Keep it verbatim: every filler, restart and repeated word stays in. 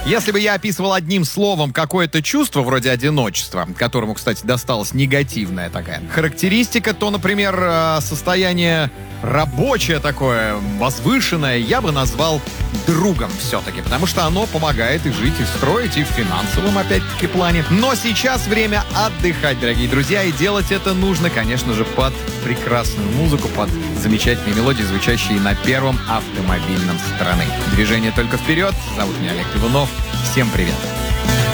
Если бы я описывал одним словом какое-то чувство, вроде одиночества, которому, кстати, досталась негативная такая характеристика, то, например, состояние рабочее такое, возвышенное, я бы назвал другом все-таки, потому что оно помогает и жить, и строить, и в финансовом, опять-таки, плане. Но сейчас время отдыхать, дорогие друзья, и делать это нужно, конечно же, под прекрасную музыку, под замечательные мелодии, звучащие на первом автомобильном страны. Движение только вперед. Зовут меня Олег Иванов. Всем привет.